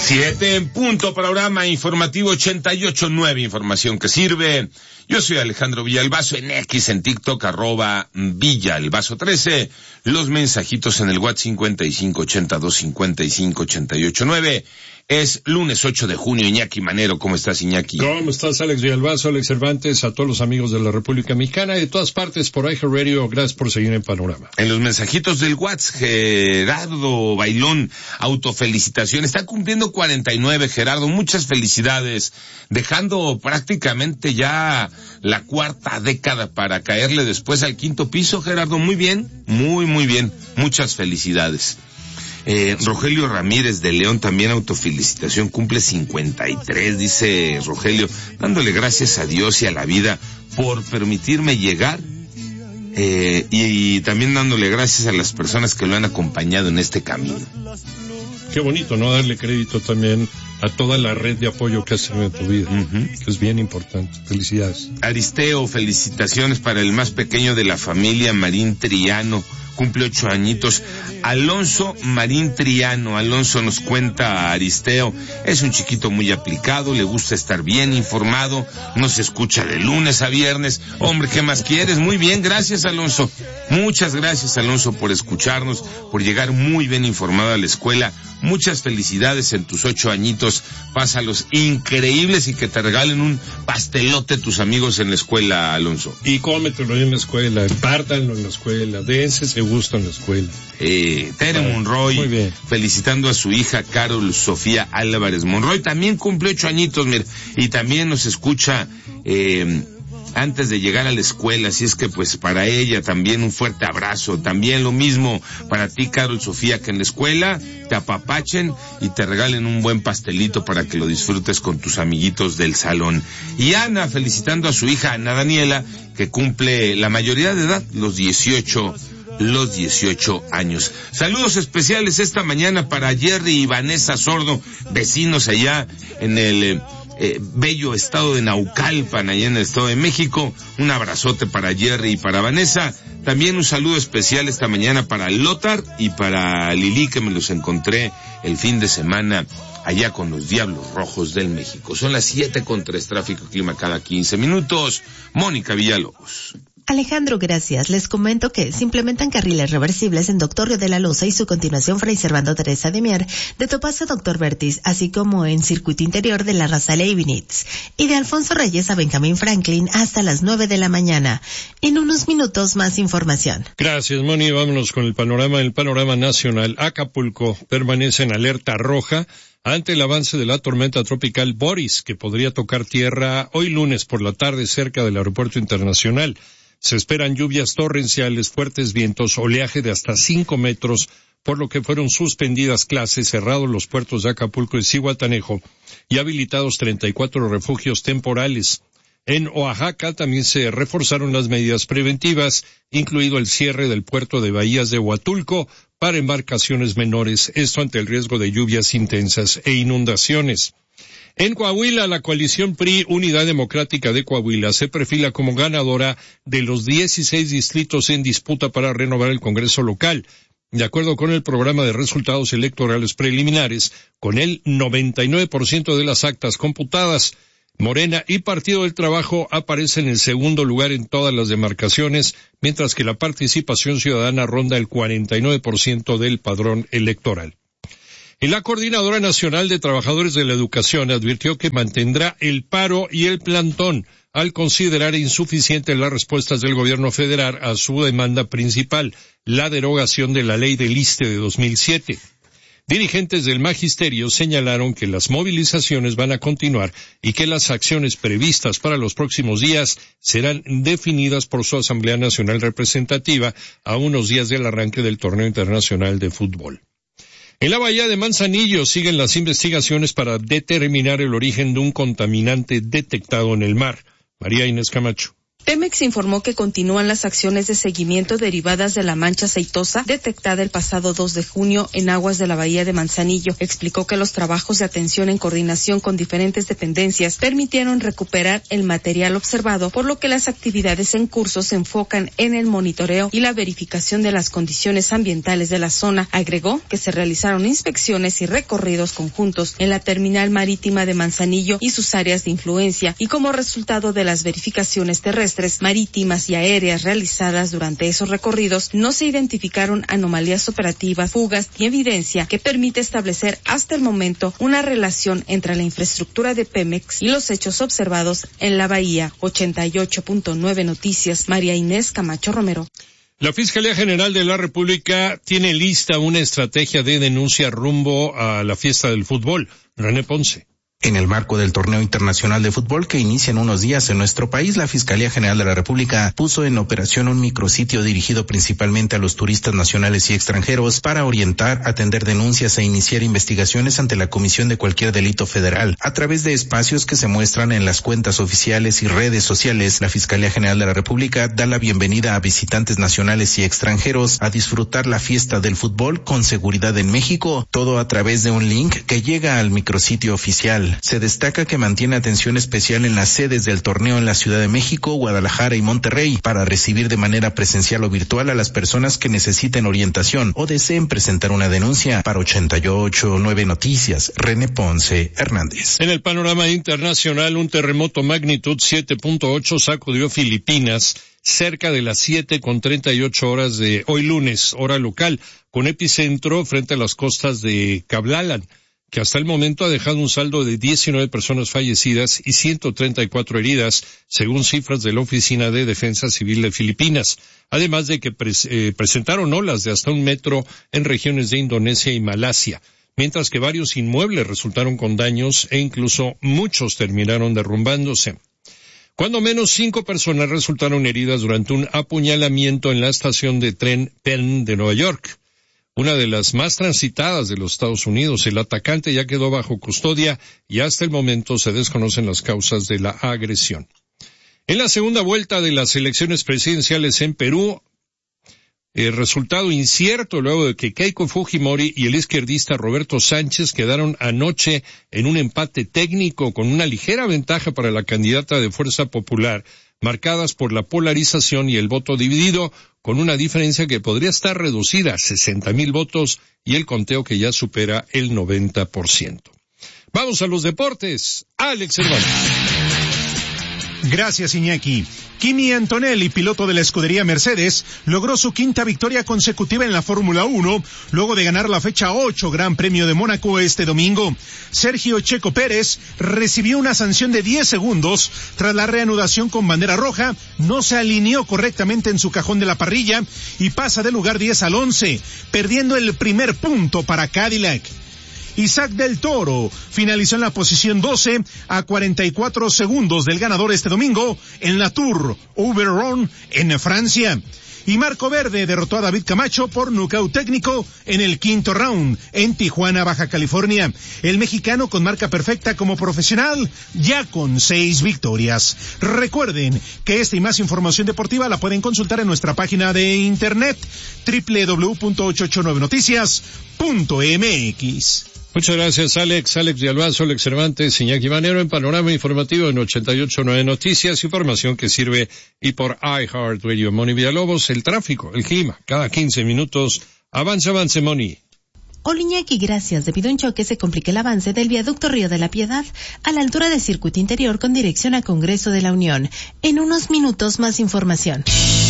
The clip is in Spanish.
7 en punto, panorama informativo 88.9, información que sirve. Yo soy Alejandro Villalbazo, en X, en TikTok, @Villalbazo13. Los mensajitos en el WhatsApp 5582558889. Es lunes 8 de junio, Iñaki Manero. ¿Cómo estás, Iñaki? ¿Cómo estás, Alex Villalbazo, Alex Cervantes, a todos los amigos de la República Mexicana y de todas partes por iHeartRadio? Gracias por seguir en Panorama. En los mensajitos del WhatsApp, Gerardo Bailón, autofelicitación. Está cumpliendo 49, Gerardo. Muchas felicidades. Dejando prácticamente ya la cuarta década para caerle después al quinto piso, Gerardo. Muy bien, muy bien. Muchas felicidades. Rogelio Ramírez de León, también autofelicitación, cumple 53, dice Rogelio, dándole gracias a Dios y a la vida por permitirme llegar, y también dándole gracias a las personas que lo han acompañado en este camino. Qué bonito, ¿no? Darle crédito también a toda la red de apoyo que has tenido en tu vida, que es bien importante. Felicidades. Aristeo, felicitaciones para el más pequeño de la familia, Marín Triano, cumple 8 añitos. Alonso Marín Triano, Alonso nos cuenta Aristeo, es un chiquito muy aplicado, le gusta estar bien informado, nos escucha de lunes a viernes. Hombre, ¿qué más quieres? Muy bien, gracias, Alonso. Muchas gracias, Alonso, por escucharnos, por llegar muy bien informado a la escuela. Muchas felicidades en tus 8 añitos, pásalos increíbles y que te regalen un pastelote tus amigos en la escuela, Alonso. Y cómetelo en la escuela, empártanlo en la escuela, dense ese gusto en la escuela. Tere Monroy, felicitando a su hija Carol Sofía Álvarez Monroy, también cumple 8 añitos, mira, y también nos escucha, antes de llegar a la escuela, así es que pues para ella también un fuerte abrazo, también lo mismo para ti, Carol Sofía, que en la escuela te apapachen y te regalen un buen pastelito para que lo disfrutes con tus amiguitos del salón. Y Ana, felicitando a su hija Ana Daniela, que cumple la mayoría de edad, los 18 años. Saludos especiales esta mañana para Jerry y Vanessa Sordo, vecinos allá en el bello estado de Naucalpan, allá en el Estado de México. Un abrazote para Jerry y para Vanessa. También un saludo especial esta mañana para Lothar y para Lili, que me los encontré el fin de semana allá con los Diablos Rojos del México. Son las 7:03, tráfico y clima cada 15 minutos. Mónica Villalobos. Alejandro, gracias. Les comento que se implementan carriles reversibles en Doctor Río de la Loza y su continuación Fray Servando Teresa de Mier, de Topaz a Doctor Vertis, así como en circuito interior de la Raza Leibniz, y de Alfonso Reyes a Benjamín Franklin hasta las 9 de la mañana. En unos minutos más información. Gracias, Moni. Vámonos con el panorama. El panorama nacional. Acapulco permanece en alerta roja ante el avance de la tormenta tropical Boris, que podría tocar tierra hoy lunes por la tarde cerca del aeropuerto internacional. Se esperan lluvias torrenciales, fuertes vientos, oleaje de hasta 5 metros, por lo que fueron suspendidas clases, cerrados los puertos de Acapulco y Zihuatanejo y habilitados 34 refugios temporales. En Oaxaca también se reforzaron las medidas preventivas, incluido el cierre del puerto de Bahías de Huatulco para embarcaciones menores, esto ante el riesgo de lluvias intensas e inundaciones. En Coahuila, la coalición PRI Unidad Democrática de Coahuila se perfila como ganadora de los 16 distritos en disputa para renovar el Congreso local. De acuerdo con el programa de resultados electorales preliminares, con el 99% de las actas computadas, Morena y Partido del Trabajo aparecen en segundo lugar en todas las demarcaciones, mientras que la participación ciudadana ronda el 49% del padrón electoral. Y la Coordinadora Nacional de Trabajadores de la Educación advirtió que mantendrá el paro y el plantón al considerar insuficientes las respuestas del gobierno federal a su demanda principal, la derogación de la ley del ISSSTE de 2007. Dirigentes del magisterio señalaron que las movilizaciones van a continuar y que las acciones previstas para los próximos días serán definidas por su Asamblea Nacional Representativa a unos días del arranque del torneo internacional de fútbol. En la bahía de Manzanillo siguen las investigaciones para determinar el origen de un contaminante detectado en el mar. María Inés Camacho. Pemex informó que continúan las acciones de seguimiento derivadas de la mancha aceitosa detectada el pasado 2 de junio en aguas de la bahía de Manzanillo. Explicó que los trabajos de atención en coordinación con diferentes dependencias permitieron recuperar el material observado, por lo que las actividades en curso se enfocan en el monitoreo y la verificación de las condiciones ambientales de la zona. Agregó que se realizaron inspecciones y recorridos conjuntos en la terminal marítima de Manzanillo y sus áreas de influencia, y como resultado de las verificaciones terrestres, marítimas y aéreas realizadas durante esos recorridos, no se identificaron anomalías operativas, fugas ni evidencia que permite establecer hasta el momento una relación entre la infraestructura de Pemex y los hechos observados en la bahía. 88.9 Noticias, María Inés Camacho Romero. La Fiscalía General de la República tiene lista una estrategia de denuncia rumbo a la fiesta del fútbol. René Ponce. En el marco del torneo internacional de fútbol que inicia en unos días en nuestro país, la Fiscalía General de la República puso en operación un micrositio dirigido principalmente a los turistas nacionales y extranjeros para orientar, atender denuncias e iniciar investigaciones ante la comisión de cualquier delito federal. A través de espacios que se muestran en las cuentas oficiales y redes sociales, la Fiscalía General de la República da la bienvenida a visitantes nacionales y extranjeros a disfrutar la fiesta del fútbol con seguridad en México, todo a través de un link que llega al micrositio oficial. Se destaca que mantiene atención especial en las sedes del torneo en la Ciudad de México, Guadalajara y Monterrey para recibir de manera presencial o virtual a las personas que necesiten orientación o deseen presentar una denuncia. Para 88.9 Noticias, René Ponce Hernández. En el panorama internacional, un terremoto magnitud 7.8 sacudió Filipinas cerca de las 7:38 de hoy lunes, hora local, con epicentro frente a las costas de Cablalan, que hasta el momento ha dejado un saldo de 19 personas fallecidas y 134 heridas, según cifras de la Oficina de Defensa Civil de Filipinas, además de que presentaron olas de hasta 1 metro en regiones de Indonesia y Malasia, mientras que varios inmuebles resultaron con daños e incluso muchos terminaron derrumbándose. Cuando menos 5 personas resultaron heridas durante un apuñalamiento en la estación de tren Penn de Nueva York, una de las más transitadas de los Estados Unidos. El atacante ya quedó bajo custodia y hasta el momento se desconocen las causas de la agresión. En la segunda vuelta de las elecciones presidenciales en Perú, el resultado incierto luego de que Keiko Fujimori y el izquierdista Roberto Sánchez quedaron anoche en un empate técnico con una ligera ventaja para la candidata de Fuerza Popular, marcadas por la polarización y el voto dividido, con una diferencia que podría estar reducida a 60,000 votos y el conteo que ya supera el 90%. Vamos a los deportes. Alex Cervantes. Gracias, Iñaki. Kimi Antonelli, piloto de la escudería Mercedes, logró su 5ª victoria consecutiva en la Fórmula 1, luego de ganar la fecha 8 Gran Premio de Mónaco este domingo. Sergio Checo Pérez recibió una sanción de 10 segundos tras la reanudación con bandera roja, no se alineó correctamente en su cajón de la parrilla y pasa del lugar 10 al 11, perdiendo el primer punto para Cadillac. Isaac del Toro finalizó en la posición 12 a 44 segundos del ganador este domingo en la Tour Oberon en Francia. Y Marco Verde derrotó a David Camacho por nocaut técnico en el 5º round en Tijuana, Baja California. El mexicano con marca perfecta como profesional, ya con 6 victorias. Recuerden que esta y más información deportiva la pueden consultar en nuestra página de internet www.889noticias.mx. Muchas gracias, Alex de Albazo, Alex Cervantes, Iñaki Manero, en Panorama Informativo en 88.9 Noticias, información que sirve y por iHeartRadio. Moni Villalobos, el tráfico, el clima, cada 15 minutos. Avance, Moni. Hola, Iñaki, gracias. Debido a un choque se complica el avance del viaducto Río de la Piedad a la altura del circuito interior con dirección a Congreso de la Unión. En unos minutos más información.